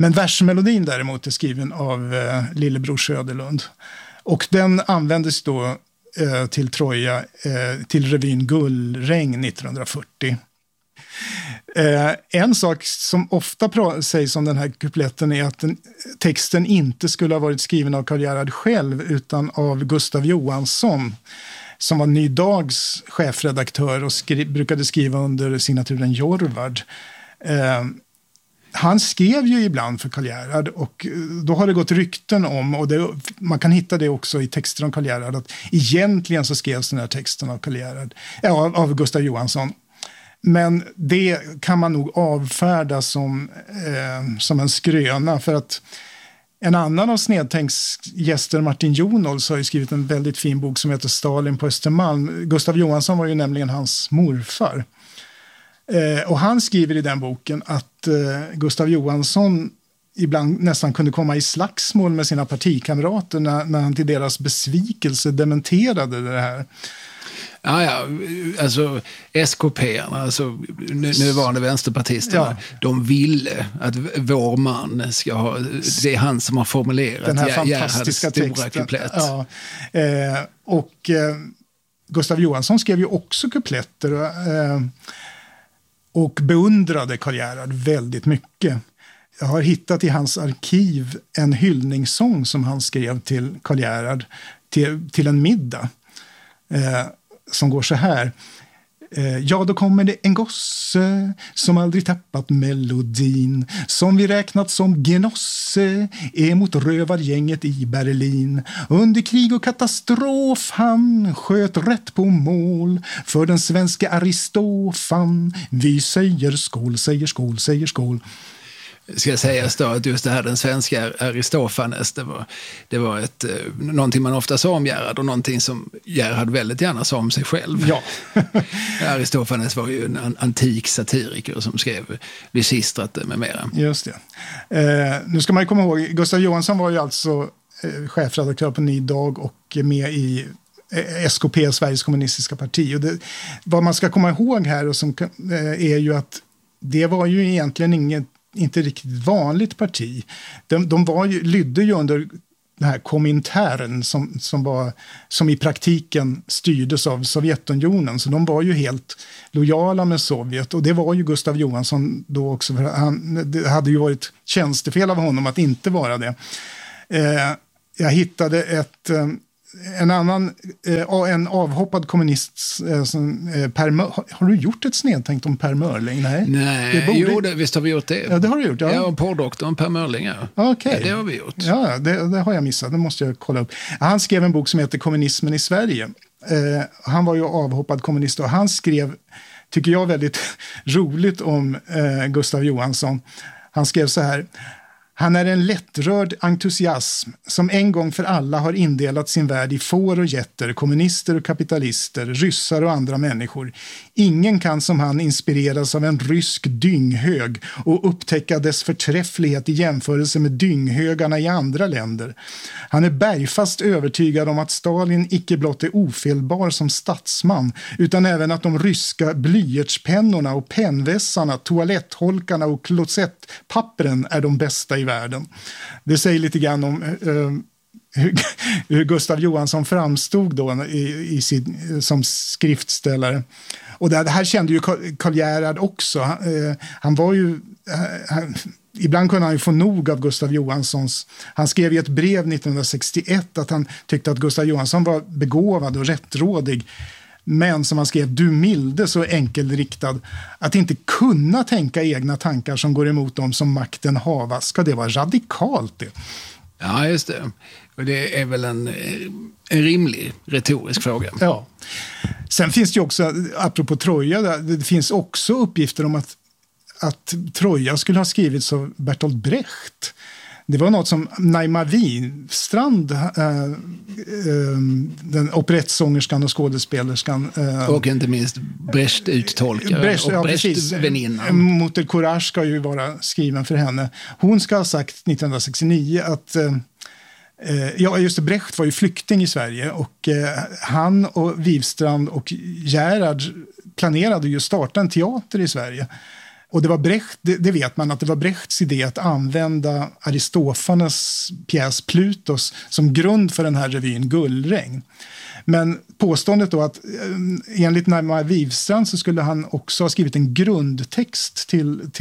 Men versmelodin däremot är skriven av Lillebror Söderlund. Och den användes då till Troja, till revyn Gullregn 1940. En sak som ofta sägs om den här kupletten är att texten inte skulle ha varit skriven av Karl Gerhard själv utan av Gustav Johansson, som var Ny Dags chefredaktör och brukade skriva under signaturen Jorvard. Han skrev ju ibland för Karl Gerhard, och då har det gått rykten om, och man kan hitta det också i texter om Karl Gerhard, att egentligen så skrevs den här texten av Karl Gerhard, av Gustav Johansson. Men det kan man nog avfärda som en skröna, för att en annan av Snedtänks gäster, Martin Johnholz, har ju skrivit en väldigt fin bok som heter Stalin på Östermalm. Gustav Johansson var ju nämligen hans morfar. Och han skriver i den boken att Gustav Johansson ibland nästan kunde komma i slagsmål med sina partikamrater när han till deras besvikelse dementerade det här. Ja, alltså SKP-arna, alltså nuvarande vänsterpartisterna, de ville att vår man ska ha, det är han som har formulerat den här fantastiska stora kuplett. Ja. Och Gustav Johansson skrev ju också kupletter och beundrade Karl Gerhard väldigt mycket. Jag har hittat i hans arkiv en hyllningssång som han skrev till Karl Gerhard till en middag. Som går så här. Ja, då kommer det en gosse som aldrig tappat melodin, som vi räknat som genosse emot rövargänget i Berlin. Under krig och katastrof han sköt rätt på mål för den svenska Aristofan. Vi säger skål, säger skål, säger skål. Ska sägas då att just det här den svenska Aristofanes, det var någonting man ofta sa om Gerhard, och någonting som Gerhard väldigt gärna sa om sig själv. Ja. Aristofanes var ju en antik satiriker som skrev Lysistrat med mera. Just det. Nu ska man ju komma ihåg, Gustav Johansson var ju alltså chefredaktör på Ny Dag och med i SKP, Sveriges kommunistiska parti. Och vad man ska komma ihåg här och som, är ju att det var ju egentligen inte riktigt vanligt parti. De lydde ju under den här Komintern som i praktiken styrdes av Sovjetunionen. Så de var ju helt lojala med Sovjet, och det var ju Gustav Johansson då också. Det hade ju varit tjänstefel av honom att inte vara det. Jag hittade en avhoppad kommunist har du gjort ett snedtänkt om Per Mörling? Nej, visst har vi gjort det. Ja, det har du gjort. Ja, och porrdoktorn Per Mörling. Okay. Ja, det har vi gjort. Ja, det har jag missat. Det måste jag kolla upp. Han skrev en bok som heter Kommunismen i Sverige. Han var ju avhoppad kommunist, och han skrev, tycker jag, väldigt roligt om Gustav Johansson. Han skrev så här: han är en lättrörd entusiasm som en gång för alla har indelat sin värld i får och jätter, kommunister och kapitalister, ryssar och andra människor. Ingen kan som han inspireras av en rysk dynghög och upptäcka dess förträfflighet i jämförelse med dynghögarna i andra länder. Han är bergfast övertygad om att Stalin icke blott är ofelbar som statsman, utan även att de ryska blyertspennorna och pennvässarna, toalettholkarna och klosettpappren är de bästa i världen. Det säger lite grann om hur Gustav Johansson framstod då som skriftställare. Och det här kände ju Karl Gerhard också. Han var ju... Ibland kunde han ju få nog av Gustav Johanssons. Han skrev i ett brev 1961 att han tyckte att Gustav Johansson var begåvad och rättrådig. Men som han skrev, du milde så enkelriktad att inte kunna tänka egna tankar som går emot dem som makten hava. Ska det vara radikalt det? Ja, just det. Och det är väl en rimlig retorisk fråga. Ja. Sen finns det ju också, apropå Troja, det finns också uppgifter om att Troja skulle ha skrivits av Bertolt Brecht. Det var något som Naima Winstrand, den operettsångerskan och skådespelerskan. Och inte minst Brecht-uttolkare och Brecht-väninnan. Moter Courage ska ju vara skriven för henne. Hon ska ha sagt 1969 att... just det, Brecht var ju flykting i Sverige, och han och Wivstrand och Gerhard planerade ju starta en teater i Sverige. Och det var Brecht, det vet man, att det var Brechts idé att använda Aristofanes pjäs Plutos som grund för den här revyn Gullregn. Men påståendet då att enligt Naima Wivstrand så skulle han också ha skrivit en grundtext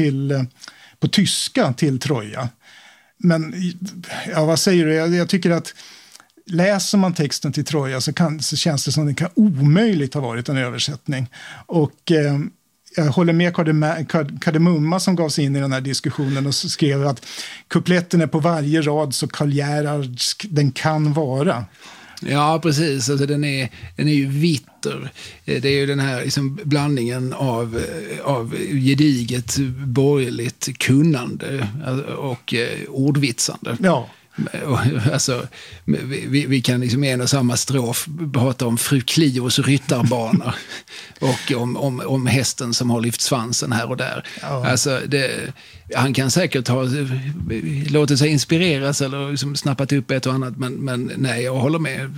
på tyska till Troja. Men ja, vad säger du? Jag tycker att läser man texten till Troja så känns det som att det kan omöjligt ha varit en översättning. Och jag håller med Kardemumma som gav sig in i den här diskussionen och skrev att kupletten är på varje rad så Karl Gerhardsk den kan vara. Ja, precis. Alltså, den är ju vitter. Det är ju den här liksom, blandningen av gediget borgerligt kunnande och ordvitsande. Ja. Alltså, vi kan liksom i en och samma strof prata om fru Clios ryttarbana och om hästen som har lyft svansen här och där. Ja. Alltså, han kan säkert ha låtit sig inspireras eller liksom snappat upp ett och annat, men nej, jag håller med.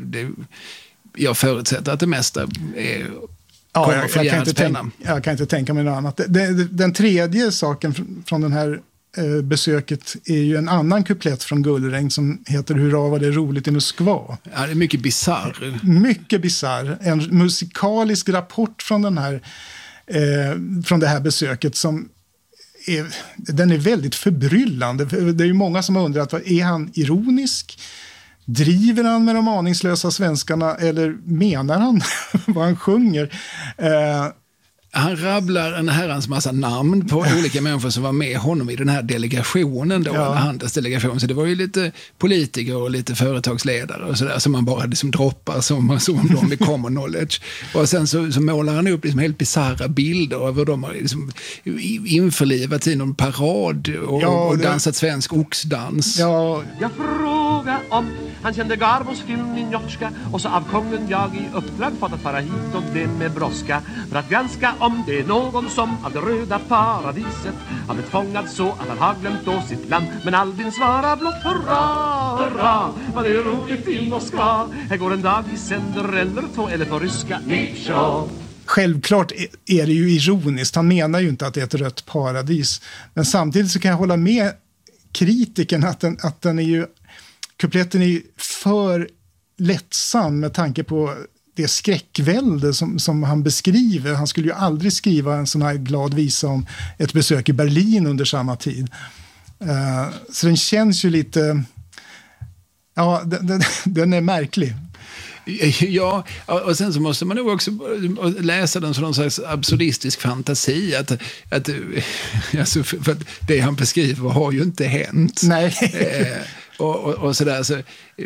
Jag förutsätter att det mesta kommer från Gerhards penna. Jag kan inte tänka mig något annat. Den tredje saken från den här besöket är ju en annan kuplett från Gullregn som heter Hurra vad det är roligt i Moskva. Ja, det är mycket bizarr. Mycket bizarr. En musikalisk rapport från från det här besöket som den är väldigt förbryllande. Det är ju många som har undrat, är han ironisk? Driver han med de aningslösa svenskarna eller menar han vad han sjunger? Han rabblar en herrans massa namn på olika människor som var med honom i den här delegationen då, handelsdelegation. Så det var ju lite politiker och lite företagsledare och sådär som man bara liksom droppar som de med common knowledge. Och sen så målar han upp liksom helt bizarra bilder av hur de har liksom införlivat i någon parad och dansat svensk oxdans. Ja. Jag frågar om han kände Garbos film Ninjotska och så av kungen jag i uppdrag fått att fara hit och det med brådska för att granska om det är någon som av det röda paradiset har blivit fångad så att han har glömt då sitt land. Men Albin svarar blott hurra, hurra, vad det är roligt i Moskva. Här går en dag i sänder eller två eller på ryska Nipshaw. Självklart är det ju ironiskt. Han menar ju inte att det är ett rött paradis. Men samtidigt så kan jag hålla med kritiken att den är ju, kupletten är ju för lättsam med tanke på det skräckvälde som han beskriver. Han skulle ju aldrig skriva en sån här glad visa om ett besök i Berlin under samma tid. Så den känns ju lite... Ja, den är märklig. Ja, och sen så måste man nog också läsa den som någon slags absurdistisk fantasi. Alltså för att det han beskriver har ju inte hänt. Nej. Och sådär. Så,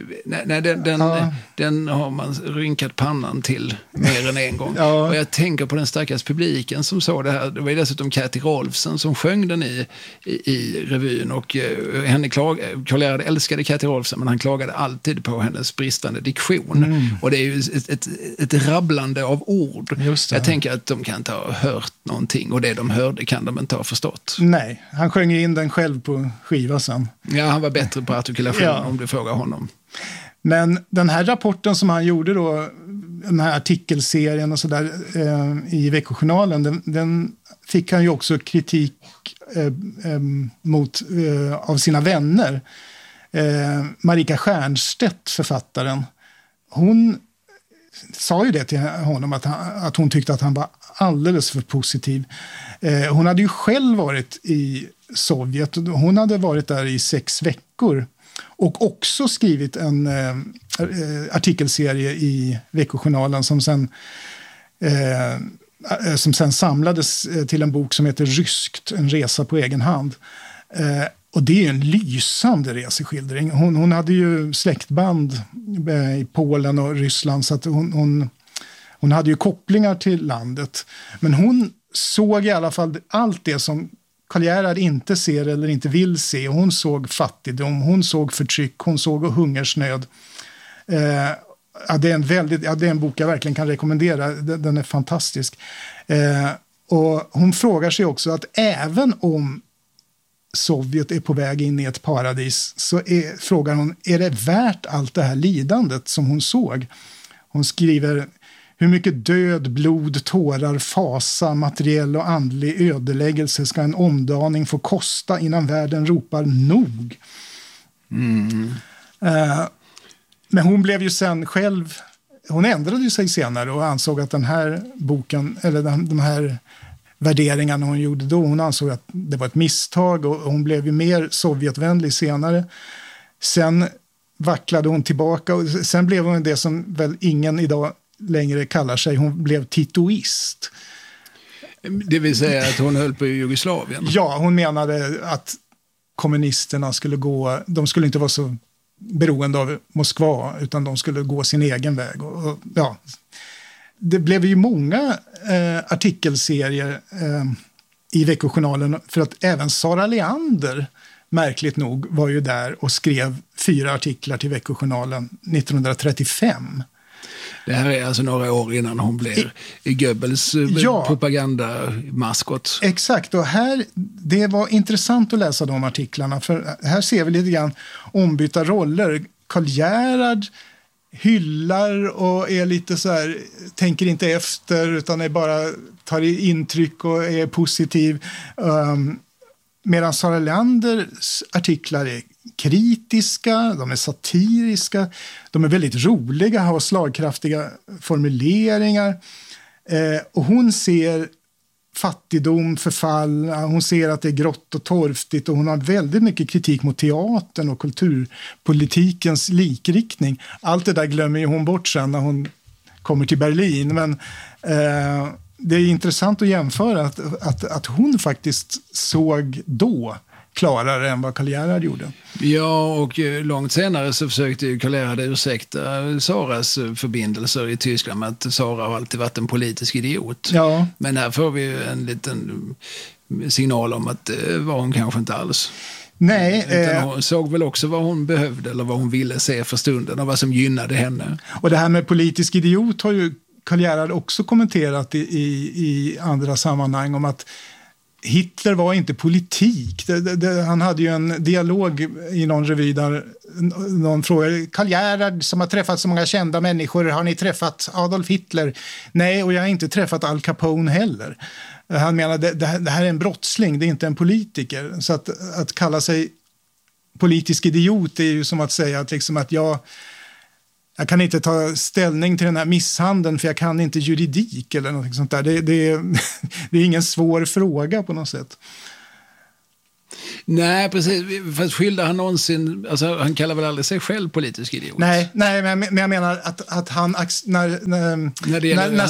den har man rynkat pannan till mer än en gång. Ja. Och jag tänker på den stackars publiken som såg det här. Det var ju dessutom Kathy Rolfsen som sjöng den i revyn. Och Karl Gerhard älskade Kathy Rolfsen, men han klagade alltid på hennes bristande diktion. Mm. Och det är ju ett rabblande av ord. Jag tänker att de kan inte ha hört någonting. Och det de hörde kan de inte ha förstått. Nej, han sjöng in den själv på skiva sen. Ja, han var bättre på artikulation om du frågar honom. Men den här rapporten som han gjorde då, den här artikelserien och sådär i Veckojournalen, den fick han ju också kritik mot av sina vänner. Marika Stiernstedt, författaren, hon sa ju det till honom att hon tyckte att han var alldeles för positiv. Hon hade ju själv varit i Sovjet. Hon hade varit där i 6 veckor och också skrivit en artikelserie i Veckojournalen som sen samlades till en bok som heter Ryskt, en resa på egen hand. Och det är en lysande reseskildring. Hon hade ju släktband i Polen och Ryssland, så att hon hade ju kopplingar till landet. Men hon såg i alla fall allt det som Karl Gerhard inte ser eller inte vill se. Hon såg fattigdom, hon såg förtryck, hon såg hungersnöd. Det är en bok jag verkligen kan rekommendera. Den är fantastisk. Och hon frågar sig också att även om Sovjet är på väg in i ett paradis så frågar hon, är det värt allt det här lidandet som hon såg? Hon skriver, Hur mycket död, blod, tårar, fasa, materiell och andlig ödeläggelse ska en omdaning få kosta innan världen ropar nog? Men hon blev ju sen själv, hon ändrade sig senare och ansåg att den här boken, eller de här värderingarna hon gjorde då, hon ansåg att det var ett misstag, och hon blev ju mer sovjetvänlig senare. Sen vacklade hon tillbaka, och sen blev hon det som väl ingen idag längre kallar sig, hon blev titoist. Det vill säga att hon höll på Jugoslavien? Ja, hon menade att kommunisterna de skulle inte vara så beroende av Moskva, utan de skulle gå sin egen väg. Och ja, det blev ju många artikelserier i Veckojournalen, för att även Sara Leander, märkligt nog, var ju där och skrev 4 artiklar till Veckojournalen 1935. Det här är alltså några år innan hon blev Goebbels propagandamaskot. Exakt, och det var intressant att läsa de artiklarna, för här ser vi lite grann ombytta roller. Karl Gerhard hyllar och är lite så här, tänker inte efter utan är bara tar intryck och är positiv. Medan Sara Leanders artiklar är kritiska, de är satiriska, de är väldigt roliga, har slagkraftiga formuleringar. Och hon ser fattigdom, förfall, hon ser att det är grått och torftigt, och hon har väldigt mycket kritik mot teatern och kulturpolitikens likriktning. Allt det där glömmer ju hon bort sen när hon kommer till Berlin, men det är intressant att jämföra att hon faktiskt såg då klarare än vad Karl Gerhard gjorde. Ja, och långt senare så försökte Karl Gerhard ursäkta Saras förbindelser i Tyskland med att Sara har alltid varit en politisk idiot. Ja. Men här får vi ju en liten signal om att det var hon kanske inte alls. Nej. Hon såg väl också vad hon behövde eller vad hon ville se för stunden och vad som gynnade henne. Och det här med politisk idiot har ju Karl Gerhard också kommenterat i andra sammanhang, om att Hitler var inte politik. Han hade ju en dialog i någon revy där någon frågade, Karl Gerhard som har träffat så många kända människor, har ni träffat Adolf Hitler? Nej, och jag har inte träffat Al Capone heller. Han menar det här är en brottsling, det är inte en politiker. Så att kalla sig politisk idiot är ju som att säga att, liksom att jag kan inte ta ställning till den här misshandeln för jag kan inte juridik eller något sånt där. Det är ingen svår fråga på något sätt. Nej, precis. Fast skilde han någonsin... Alltså, han kallar väl aldrig sig själv politisk idiot? Nej, men jag menar att han... När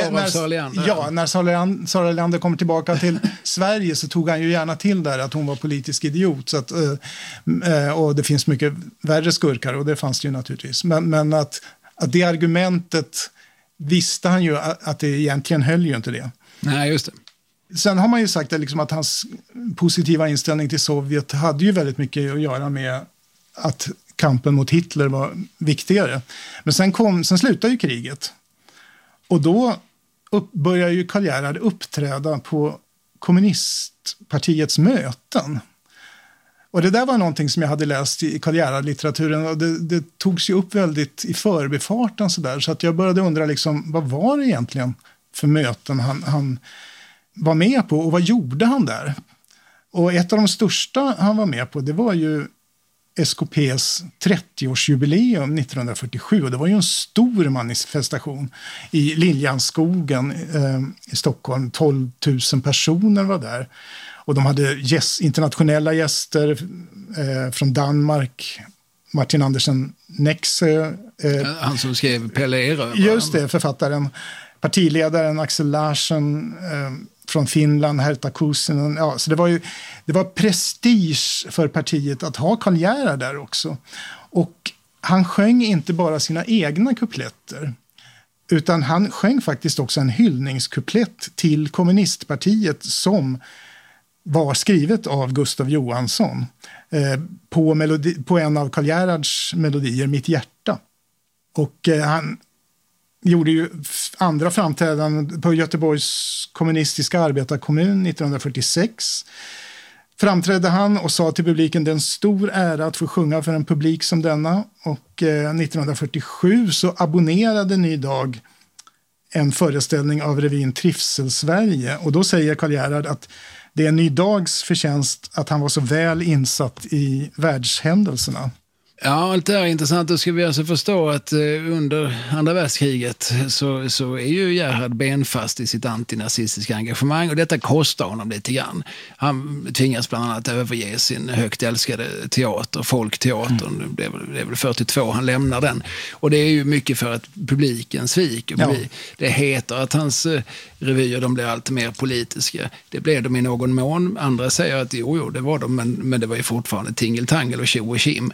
Sara Leander kommer tillbaka till Sverige så tog han ju gärna till där att hon var politisk idiot. Så att, och det finns mycket värre skurkar, och det fanns det ju naturligtvis. Men att det argumentet visste han ju att det egentligen höll ju inte det. Nej, just det. Sen har man ju sagt att hans positiva inställning till Sovjet hade ju väldigt mycket att göra med att kampen mot Hitler var viktigare. Men sen slutade ju kriget. Och då började ju Karl Gerhard uppträda på kommunistpartiets möten. Och det där var någonting som jag hade läst i Karl Gerhard-litteraturen, och det togs ju upp väldigt i förbifarten så att jag började undra vad var det egentligen för möten han var med på, och vad gjorde han där? Och ett av de största han var med på, det var ju SKP:s 30-årsjubileum 1947, och det var ju en stor manifestation i Liljanskogen i Stockholm. 12 000 personer var där, och de hade internationella gäster från Danmark, Martin Andersen Nexö. Han som skrev Pelle Erövraren. Just det, författaren. Partiledaren Axel Larsen från Finland, Herta Kuusinen. Ja, så det var prestige för partiet att ha Karl Gerhard där också. Och han sjöng inte bara sina egna kupletter, utan han sjöng faktiskt också en hyllningskuplett till kommunistpartiet som var skrivet av Gustav Johansson på en av Karl Gerhards melodier, Mitt hjärta. Och han gjorde ju andra framträdanden på Göteborgs kommunistiska arbetarkommun 1946. Framträdde han och sa till publiken, det är en stor ära att få sjunga för en publik som denna. Och 1947 så abonnerade Ny Dag en föreställning av revyn Trivsel-Sverige. Och då säger Karl Gerhard att det är Ny Dags förtjänst att han var så väl insatt i världshändelserna. Ja, allt det här är intressant. Då ska vi alltså förstå att under andra världskriget så är ju Gerhard benfast i sitt antinazistiska engagemang, och detta kostar honom lite grann. Han tvingas bland annat överge sin högt älskade teater, Folkteatern. Det är väl 42 han lämnar den. Och det är ju mycket för att publiken sviker. Ja. Det heter att hans revyer de blir allt mer politiska. Det blev de i någon mån. Andra säger att jo det var de, men det var ju fortfarande tingeltangel och tjo och kim.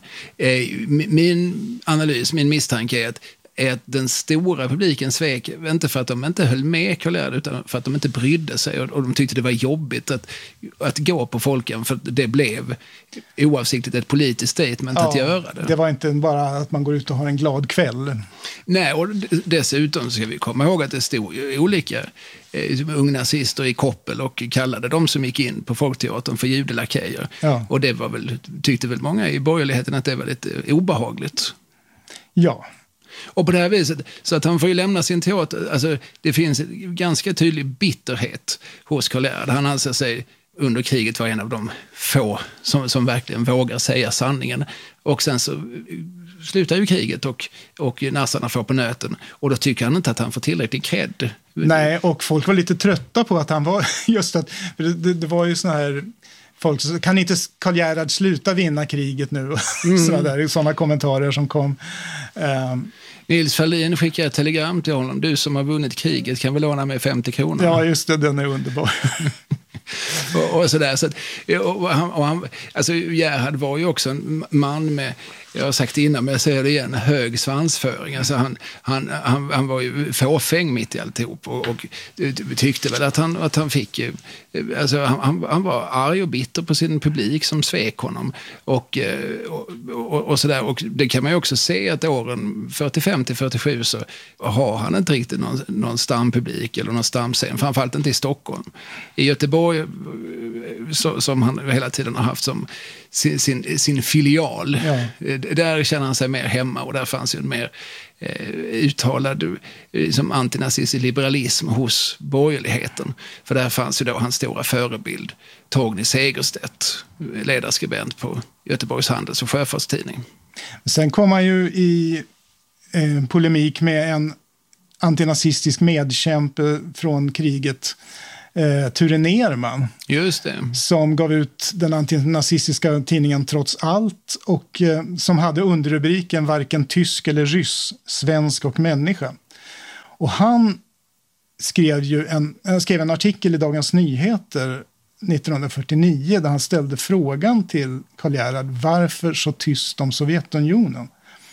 Min analys, min misstanke är att den stora publiken svek, inte för att de inte höll med Karl Gerhard, utan för att de inte brydde sig och de tyckte det var jobbigt att gå på Folken, för det blev oavsiktligt ett politiskt statement att göra det. Det var inte bara att man går ut och har en glad kväll. Nej, och dessutom ska vi komma ihåg att det stod olika ungnazister i koppel och kallade de som gick in på Folkteatern för judelakejer. Ja. Och det var väl, tyckte väl många i borgerligheten att det var lite obehagligt. Ja. Och på det här viset, så att han får ju lämna sin teater, alltså det finns en ganska tydlig bitterhet hos Karl Gerhard. Han anser sig under kriget vara en av de få som verkligen vågar säga sanningen. Och sen så slutar ju kriget och nassarna får på nöten. Och då tycker han inte att han får tillräckligt cred. Nej, och folk var lite trötta på att han var just att det var ju såna här folk så kan inte Karl Gerhard sluta vinna kriget nu? Sådana kommentarer som kom. Nils Ferlin skickar ett telegram till honom. Du som har vunnit kriget kan väl låna mig 50 kronor? Ja, just det. Den är underbar. och sådär. Så att, alltså Gerhard var ju också en man med, jag har sagt innan men jag säger det igen, hög svansföring. Alltså han var ju fåfäng mitt i alltihop och tyckte väl att han fick, alltså han var arg och bitter på sin publik som svek honom och sådär. Och det kan man ju också se att åren 45 till 47 så har han inte riktigt någon stampublik eller någon stamscen, framförallt inte i Stockholm. I Göteborg som han hela tiden har haft som sin filial. Ja. Där känner han sig mer hemma och där fanns ju en mer uttalad som antinazistisk liberalism hos borgerligheten. För där fanns ju då hans stora förebild Torgny Segerstedt, ledarskribent på Göteborgs Handels- och Sjöfartstidning. Sen kom han ju i polemik med en antinazistisk medkämpe från kriget, Ture Nerman. Just det. Som gav ut den antinazistiska tidningen Trots allt och som hade underrubriken varken tysk eller ryss, svensk och människa. Och han skrev en artikel i Dagens Nyheter 1949 där han ställde frågan till Karl Gerhard, varför så tyst om Sovjetunionen?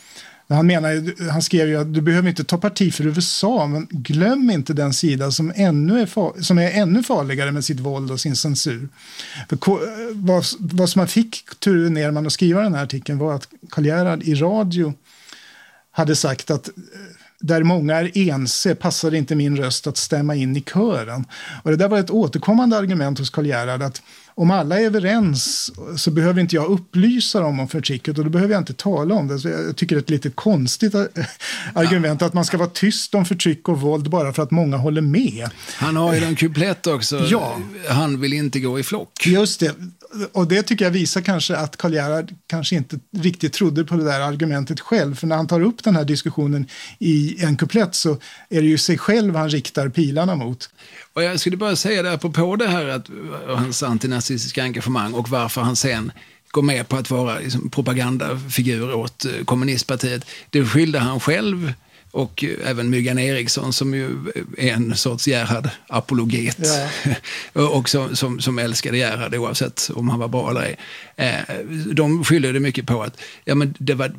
Han skrev ju att du behöver inte ta parti för USA, men glöm inte den sida som är ännu farligare med sitt våld och sin censur. För vad som fick Ture Nerman att skriva den här artikeln var att Karl Gerhard i radio hade sagt att där många är ense passar inte min röst att stämma in i kören. Och det där var ett återkommande argument hos Karl Gerhard att om alla är överens så behöver inte jag upplysa dem om förtrycket och då behöver jag inte tala om det. Så jag tycker det är ett lite konstigt argument att man ska vara tyst om förtryck och våld bara för att många håller med. Han har ju en kuplett också. Ja. Han vill inte gå i flock. Just det. Och det tycker jag visar kanske att Karl Gerhard kanske inte riktigt trodde på det där argumentet själv. För när han tar upp den här diskussionen i en kuplett så är det ju sig själv han riktar pilarna mot. Och jag skulle bara säga det på det här att hans antinazistiska engagemang och varför han sen går med på att vara liksom propagandafigur åt kommunistpartiet. Det skyllde han själv och även Myggan Eriksson som ju är en sorts Gerhard-apologet. Ja. Och som älskade Gerhard oavsett om han var bra eller ej. De skyllde det mycket på att det var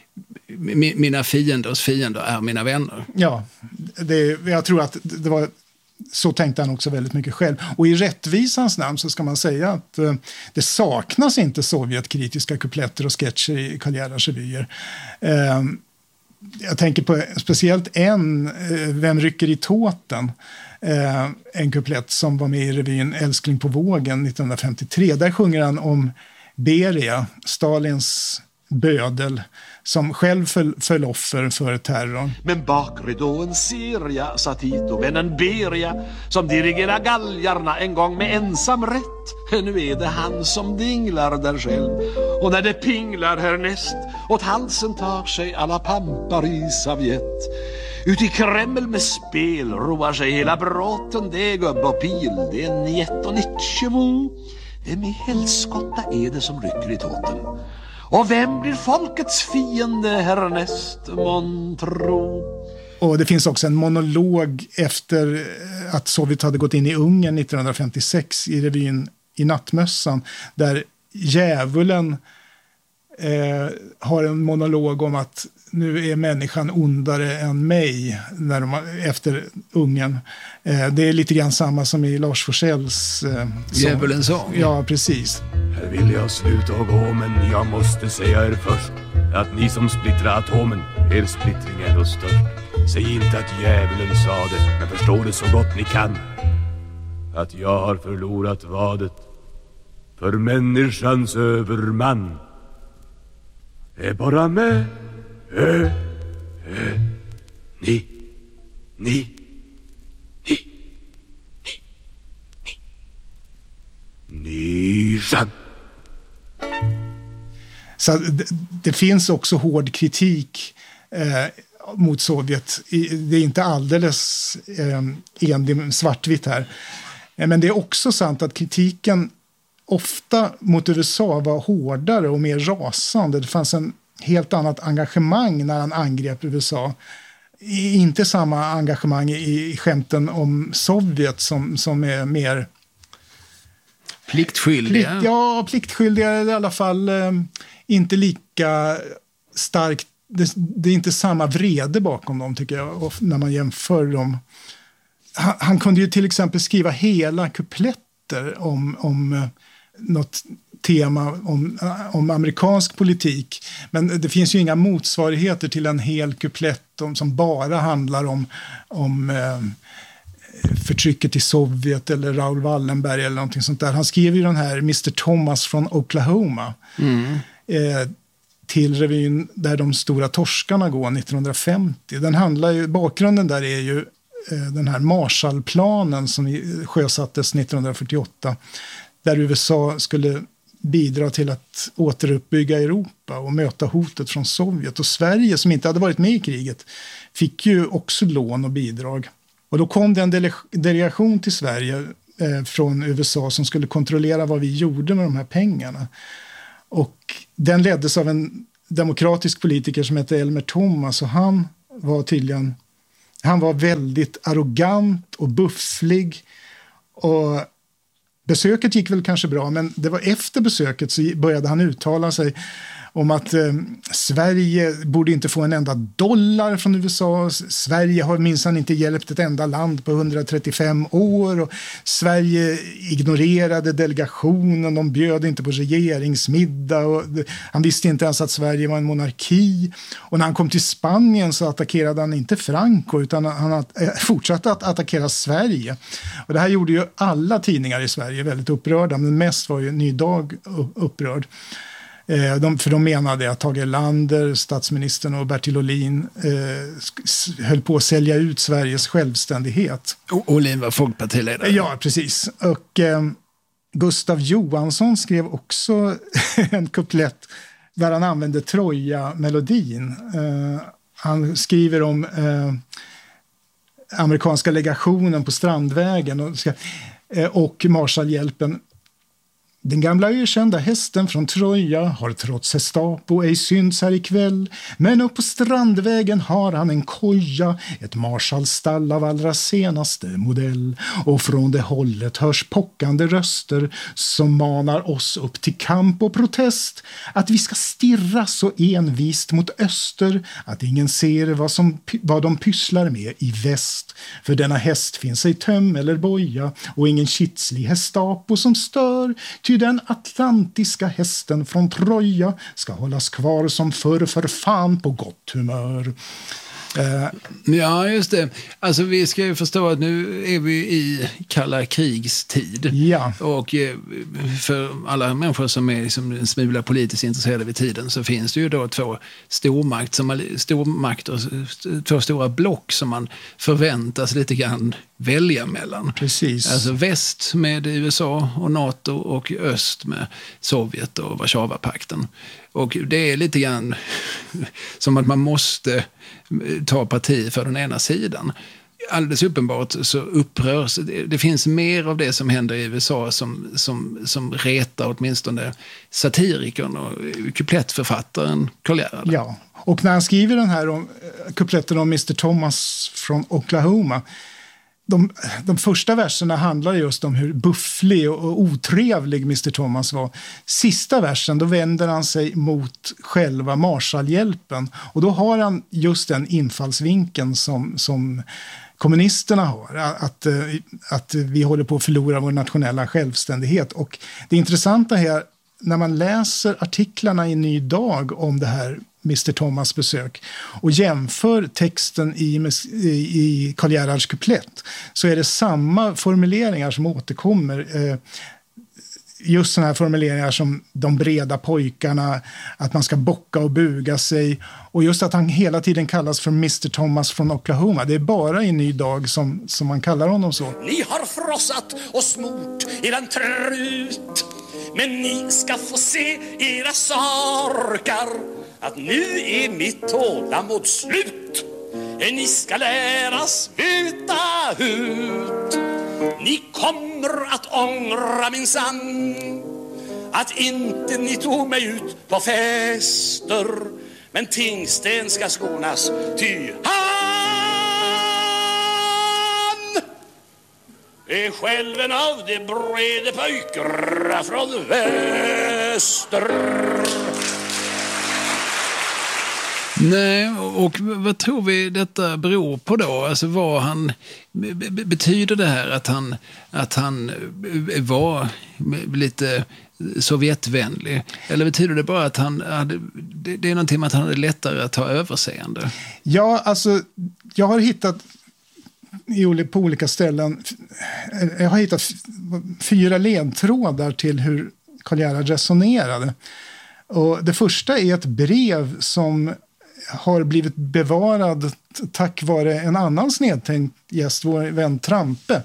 mina fienders fiender är mina vänner. Ja, jag tror att det var så tänkte han också väldigt mycket själv. Och i rättvisans namn så ska man säga att det saknas inte sovjetkritiska kupletter och sketcher i Karl Gerhards revyer. Jag tänker på speciellt Vem rycker i tåten? En kuplett som var med i revyn Älskling på vågen 1953. Där sjunger han om Beria, Stalins bödel som själv föll offer för terrorn. Men bakridån ser jag, sa Tito, vännen Beria, som dirigerar galgarna en gång med ensam rätt. Nu är det han som dinglar där själv, och när det pinglar härnäst åt halsen tar sig alla pampar i Sovjet. Ut i Kreml med spel roar sig hela bråten, det är gubb och pil, det är njet och nitchevo. Vem i helskotta är det som rycker i tåten? Och vem blir folkets fiende härnäst, montro? Och det finns också en monolog efter att Sovjet hade gått in i Ungern 1956 i revyn I nattmössan, där djävulen har en monolog om att nu är människan ondare än mig efter Ungern. Det är lite grann samma som i Lars Forssells Djävulens sång. Ja, precis. Här vill jag sluta och gå, men jag måste säga er först att ni som splittrar atomen, er splittring är då störst. Säg inte att djävulen sa det, men förstå det så gott ni kan. Att jag har förlorat vadet för människans överman är bara med ni sann. Så det finns också hård kritik mot Sovjet. Det är inte alldeles svartvitt här. Men det är också sant att kritiken ofta mot USA var hårdare och mer rasande. Det fanns en helt annat engagemang när han angrep USA. Inte samma engagemang i skämten om Sovjet som är mer pliktskyldiga. Pliktskyldiga i alla fall inte lika starkt. Det är inte samma vrede bakom dem, tycker jag, när man jämför dem. Han kunde ju till exempel skriva hela kupletter om något tema om amerikansk politik. Men det finns ju inga motsvarigheter till en hel kuplett som bara handlar om förtrycket i Sovjet eller Raoul Wallenberg eller någonting sånt där. Han skrev ju den här Mr. Thomas från Oklahoma till revyn där de stora torskarna går 1950. Den handlar ju, bakgrunden där är ju den här Marshallplanen som sjösattes 1948 där USA skulle bidra till att återuppbygga Europa och möta hotet från Sovjet. Och Sverige, som inte hade varit med i kriget, fick ju också lån och bidrag. Och då kom det en delegation till Sverige från USA som skulle kontrollera vad vi gjorde med de här pengarna. Och den leddes av en demokratisk politiker som hette Elmer Thomas, och han var väldigt arrogant och bufflig, och besöket gick väl kanske bra, men det var efter besöket så började han uttala sig om att Sverige borde inte få en enda dollar från USA. Sverige har minsann inte hjälpt ett enda land på 135 år. Och Sverige ignorerade delegationen, de bjöd inte på regeringsmiddag. Och han visste inte ens att Sverige var en monarki. Och när han kom till Spanien så attackerade han inte Franco, utan han fortsatte att attackera Sverige. Och det här gjorde ju alla tidningar i Sverige väldigt upprörda, men mest var ju Ny Dag upprörd. För de menade att Tage Erlander, statsministern, och Bertil Ohlin höll på att sälja ut Sveriges självständighet. Ohlin var folkpartiledare. Ja, precis. Och Gustav Johansson skrev också en kuplett där han använde Troja-melodin. Han skriver om amerikanska legationen på Strandvägen och Marshallhjälpen. Den gamla ökända hästen från Troja har trots Gestapo ej synts här ikväll, men upp på Strandvägen har han en koja, ett Marshallstall av allra senaste modell, och från det hållet hörs pockande röster som manar oss upp till kamp och protest, att vi ska stirra så envist mot öster att ingen ser vad de pysslar med i väst, för denna häst finns ej töm eller boja och ingen kitslig Gestapo som stör, ty den atlantiska hästen från Troja ska hållas kvar som förr för fan på gott humör. Ja, just det. Alltså vi ska ju förstå att nu är vi i kalla krigstid. Ja. Och för alla människor som är liksom en smula politiskt intresserade vid tiden så finns det ju då två stormakter, två stora block som man förväntas lite grann välja mellan. Precis. Alltså väst med USA och NATO och öst med Sovjet och Warszawapakten. Och det är lite grann som att man måste ta parti för den ena sidan. Alldeles uppenbart så upprörs. Det finns mer av det som händer i USA som retar åtminstone satirikern och kuplettförfattaren Karl Gerhard. Ja, och när han skriver den här kupletten om Mr. Thomas från Oklahoma, de första verserna handlar just om hur bufflig och otrevlig Mr. Thomas var. Sista versen, då vänder han sig mot själva Marshallhjälpen. Och då har han just den infallsvinkeln som kommunisterna har. Att vi håller på att förlora vår nationella självständighet. Och det intressanta här, när man läser artiklarna i Ny Dag om det här Mr. Thomas besök och jämför texten i Karl Gerhards kuplett, så är det samma formuleringar som återkommer. Just sådana här formuleringar som de breda pojkarna, att man ska bocka och buga sig, och just att han hela tiden kallas för Mr. Thomas från Oklahoma. Det är bara i Ny Dag som man kallar honom så. Ni har frossat och smort eran trut, men ni ska få se era sorkar, att nu är mitt tålamod slut. Ni ska läras veta hut. Ni kommer att ångra minsann att inte ni tog mig ut på fester. Men Tingsten ska skonas, ty han är själv en av de breda pojkarna från väster. Nej, och vad tror vi detta beror på då? Alltså betyder det här att han var lite sovjetvänlig? Eller betyder det bara att det är någonting med att han hade lättare att ta överseende? Ja, alltså jag har hittat på olika ställen, jag har hittat 4 ledtrådar till hur Karl Gerhard resonerade. Och det första är ett brev som har blivit bevarad tack vare en annan snedtänkt gäst, vår vän Trampe.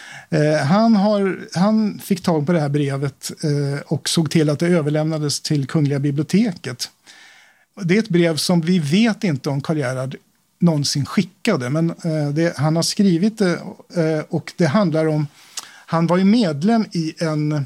Han fick tag på det här brevet och såg till att det överlämnades till Kungliga biblioteket. Det är ett brev som vi vet inte om Karl Gerhard någonsin skickade, men han har skrivit det, och det handlar om, han var ju medlem i en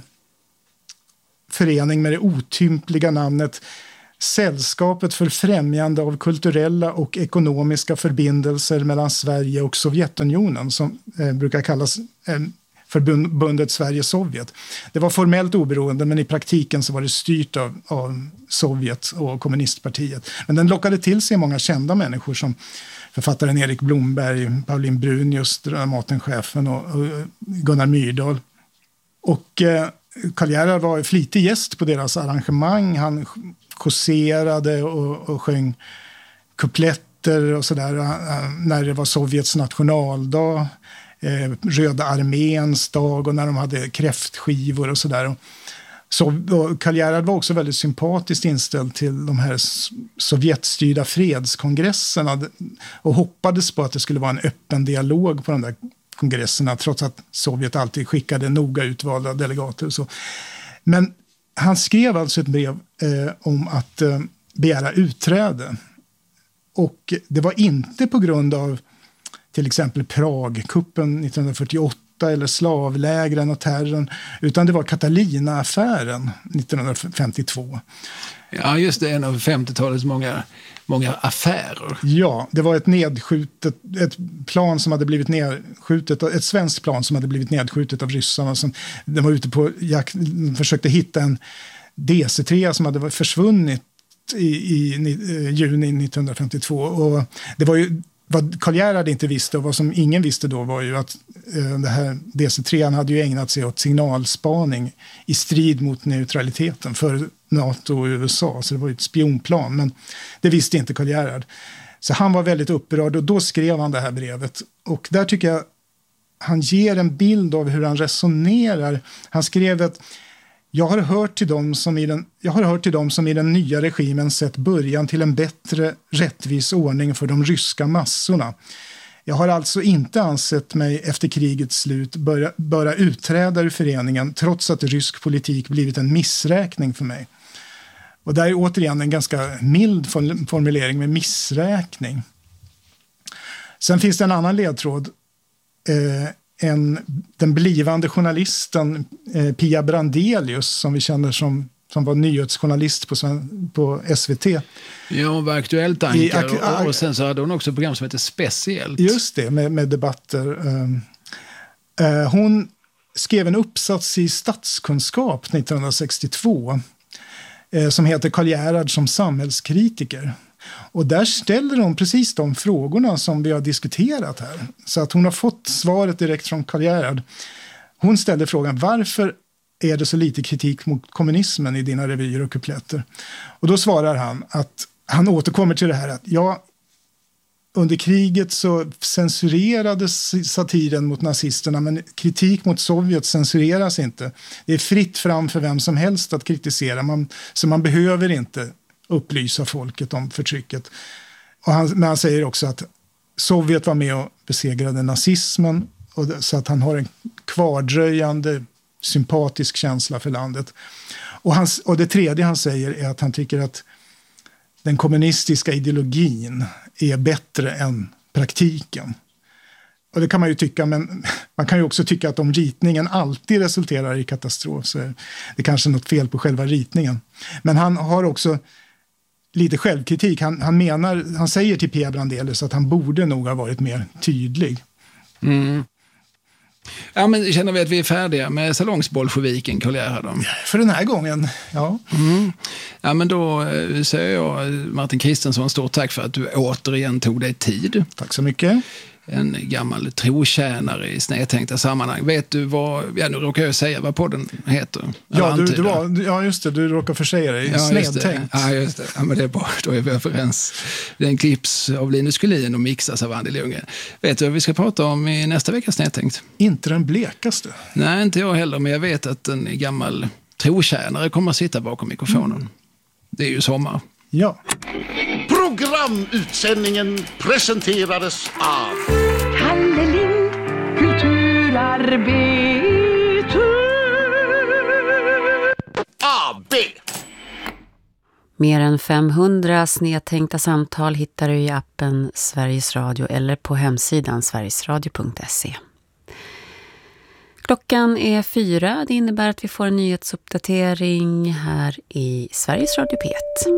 förening med det otympliga namnet Sällskapet för främjande av kulturella och ekonomiska förbindelser mellan Sverige och Sovjetunionen, som brukar kallas förbundet Sverige-Sovjet. Det var formellt oberoende, men i praktiken så var det styrt av Sovjet och kommunistpartiet. Men den lockade till sig många kända människor som författaren Erik Blomberg, Pauline Brunius, Dramatenchefen och Gunnar Myrdal. Och Karl Gerhard var flitig gäst på deras arrangemang. Han kåserade och sjöng kupletter och sådär när det var Sovjets nationaldag, Röda arméns dag och när de hade kräftskivor och sådär. Och Karl Gerhard var också väldigt sympatiskt inställd till de här sovjetstyrda fredskongresserna och hoppades på att det skulle vara en öppen dialog på de där kongresserna, trots att Sovjet alltid skickade noga utvalda delegater och så. Men han skrev alltså ett brev om att begära utträde. Och det var inte på grund av till exempel Pragkuppen 1948 eller slavlägren och terrorn, utan det var Catalina-affären 1952. Ja, just det, en av 50-talets många affärer. Ja, det var ett plan som hade blivit nedskjutet, ett svenskt plan som hade blivit nedskjutet av ryssarna. De var ute på jakt, försökte hitta en DC-3 som hade försvunnit i juni 1952. Och det var ju vad Karl Gerhard inte visste och vad som ingen visste då var ju att det här DC-3 hade ju ägnat sig åt signalspaning i strid mot neutraliteten för NATO och USA. Så det var ju ett spionplan, men det visste inte Karl Gerhard. Så han var väldigt upprörd och då skrev han det här brevet. Och där tycker jag han ger en bild av hur han resonerar. Han skrev att jag har hört till dem som i den nya regimen sett början till en bättre rättvis ordning för de ryska massorna. Jag har alltså inte ansett mig efter krigets slut böra utträda ur föreningen trots att rysk politik blivit en missräkning för mig. Och där är återigen en ganska mild formulering med missräkning. Sen finns det en annan ledtråd. Den blivande journalisten Pia Brandelius som vi känner som var nyhetsjournalist på SVT. Ja, hon var aktuellt ankar och sen så hade hon också ett program som heter Speciellt. Just det, med debatter. Hon skrev en uppsats i statskunskap 1962 som heter Karl Gerhard som samhällskritiker. Och där ställer hon precis de frågorna som vi har diskuterat här. Så att hon har fått svaret direkt från Karl Gerhard. Hon ställde frågan, varför är det så lite kritik mot kommunismen i dina revyer och kupletter? Och då svarar han att han återkommer till det här att under kriget så censurerades satiren mot nazisterna, men kritik mot Sovjet censureras inte. Det är fritt fram för vem som helst att kritisera, så man behöver inte upplysa folket om förtrycket. Men han säger också att Sovjet var med och besegrade nazismen, så att han har en kvardröjande sympatisk känsla för landet. Och det tredje han säger är att han tycker att den kommunistiska ideologin är bättre än praktiken. Och det kan man ju tycka, men man kan ju också tycka att om ritningen alltid resulterar i katastrof så är det kanske något fel på själva ritningen. Men han har också lite självkritik. Han säger till Pia Brandelius att han borde nog ha varit mer tydlig. Mm. Ja, men känner vi att vi är färdiga med salongsbolsjeviken, Karl Gerhard? För den här gången, ja. Mm. Ja, men då säger jag, Martin Kristensson, stort tack för att du återigen tog dig tid. Tack så mycket. En gammal trotjänare i snedtänkta sammanhang. Vet du nu råkar jag säga vad podden heter. Ja, just det. Du råkar försäga dig. Snedtänkt. Ja, just det. Ja, men det är bra. Då är vi överens. Den klipps av Linus Kullin och mixas av Andy Lundgren. Vet du vad vi ska prata om i nästa vecka Snedtänkt? Inte den blekaste. Nej, inte jag heller. Men jag vet att en gammal trotjänare kommer att sitta bakom mikrofonen. Det är ju sommar. Ja. Programutsändningen presenterades av Kalle Lind, kulturarbetare. AB. Mer än 500 snedtänkta samtal hittar du i appen Sveriges Radio eller på hemsidan sverigesradio.se. Klockan är 4. Det innebär att vi får en nyhetsuppdatering här i Sveriges Radio P1.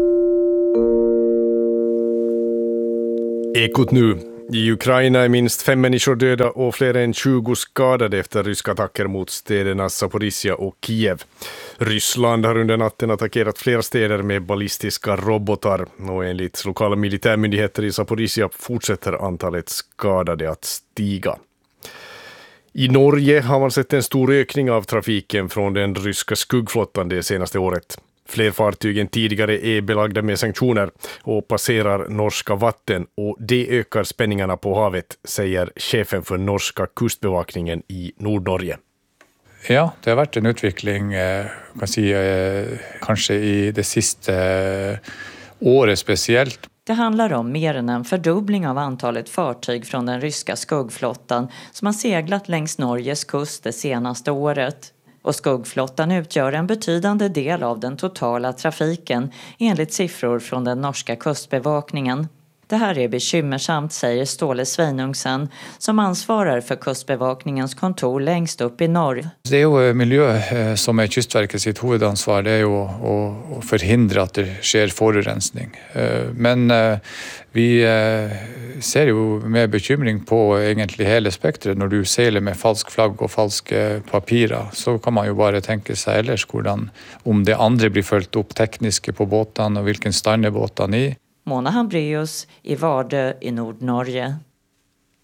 Ekot nu. I Ukraina är minst 5 människor döda och fler än 20 skadade efter ryska attacker mot städerna Zaporizjzja och Kiev. Ryssland har under natten attackerat flera städer med ballistiska robotar och enligt lokala militärmyndigheter i Zaporizjzja fortsätter antalet skadade att stiga. I Norge har man sett en stor ökning av trafiken från den ryska skuggflottan det senaste året. Fler fartyg än tidigare är belagda med sanktioner och passerar norska vatten och det ökar spänningarna på havet, säger chefen för norska kustbevakningen i Nordnorge. Ja, det har varit en utveckling kanske i det sista året speciellt. Det handlar om mer än en fördubbling av antalet fartyg från den ryska skuggflottan som har seglat längs Norges kust det senaste året. Och skuggflottan utgör en betydande del av den totala trafiken enligt siffror från den norska kustbevakningen. Det här är bekymmersamt, säger Ståle Sveinungsen som ansvarar för kustbevakningens kontor längst upp i norr. Det är ju miljö som är Kystverket sitt huvudansvar, det är ju att förhindra att det sker förorensning. Men vi ser ju med bekymring på egentligen hela spektret. När du seglar med falsk flagg och falska papirer så kan man ju bara tänka sig ellers om det andra blir följt upp tekniska på båten och vilken stand är båten i. Mona Hambraeus i Vardö i Nordnorge.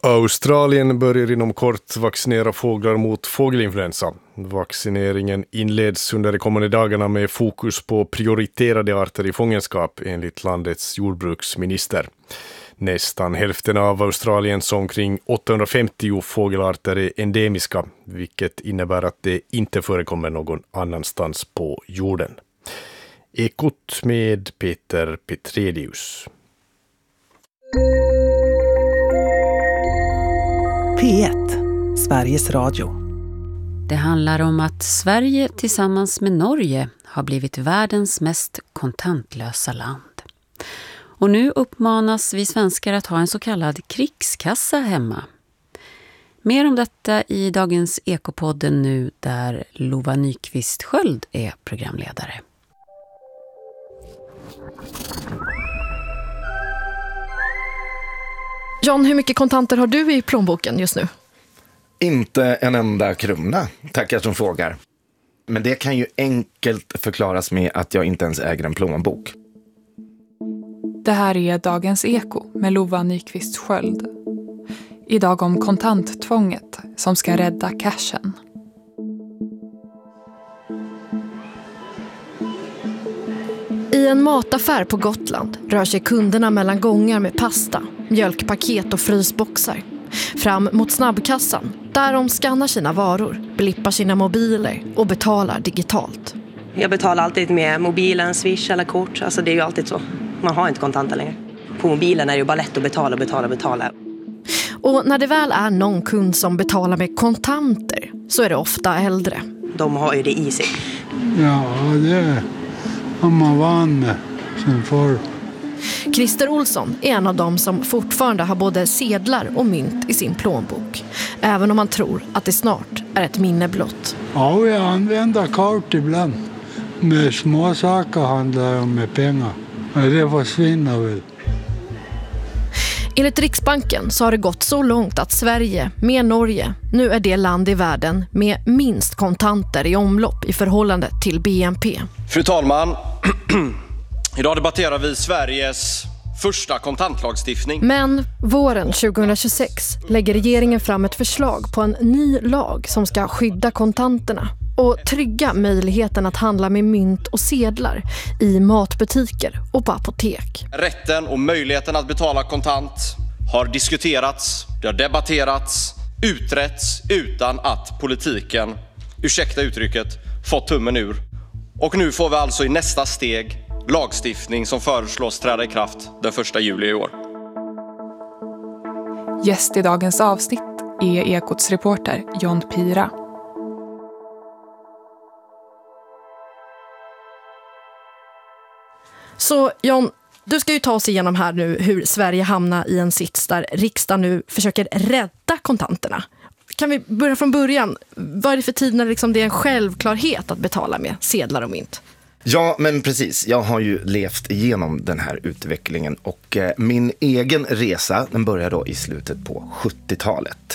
Australien börjar inom kort vaccinera fåglar mot fågelinfluensa. Vaccineringen inleds under de kommande dagarna med fokus på prioriterade arter i fångenskap enligt landets jordbruksminister. Nästan hälften av Australiens omkring 850 fågelarter är endemiska, vilket innebär att det inte förekommer någon annanstans på jorden. Ekot med Peter Petredius. P1, Sveriges Radio. Det handlar om att Sverige tillsammans med Norge har blivit världens mest kontantlösa land. Och nu uppmanas vi svenskar att ha en så kallad krigskassa hemma. Mer om detta i dagens Ekopodden nu, där Lova Nyqvist Sköld är programledare. John, hur mycket kontanter har du i plånboken just nu? Inte en enda krona, tackar som frågar. Men det kan ju enkelt förklaras med att jag inte ens äger en plånbok. Det här är Dagens Eko med Lova Nyqvist Sköld. Idag om kontanttvånget som ska rädda cashen. I en mataffär på Gotland rör sig kunderna mellan gångar med pasta, mjölkpaket och frysboxar. Fram mot snabbkassan, där de skannar sina varor, blippar sina mobiler och betalar digitalt. Jag betalar alltid med mobilen, Swish eller kort. Alltså det är ju alltid så. Man har inte kontanter längre. På mobilen är det ju bara lätt att betala. Och när det väl är någon kund som betalar med kontanter så är det ofta äldre. De har ju det i sig. Ja, det har man van med sen förr. Christer Olsson är en av dem som fortfarande har både sedlar och mynt i sin plånbok. Även om man tror att det snart är ett minne blott. Ja, jag använder kort ibland. Med små saker handlar jag med pengar. Men det försvinner väl. Enligt Riksbanken så har det gått så långt att Sverige med Norge nu är det land i världen med minst kontanter i omlopp i förhållande till BNP. Fru talman, idag debatterar vi Sveriges första kontantlagstiftning. Men våren 2026 lägger regeringen fram ett förslag på en ny lag som ska skydda kontanterna och trygga möjligheten att handla med mynt och sedlar i matbutiker och på apotek. Rätten och möjligheten att betala kontant har diskuterats, det har debatterats, utretts utan att politiken, ursäkta uttrycket, fått tummen ur. Och nu får vi alltså i nästa steg lagstiftning som föreslås träda i kraft den 1 juli i år. Gäst i dagens avsnitt är Ekots reporter John Pira. Så John, du ska ju ta oss igenom här nu hur Sverige hamnar i en sits där riksdagen nu försöker rädda kontanterna. Kan vi börja från början? Vad är det för tid när liksom det är en självklarhet att betala med sedlar och mynt? Ja, men precis. Jag har ju levt igenom den här utvecklingen och min egen resa den började då i slutet på 70-talet.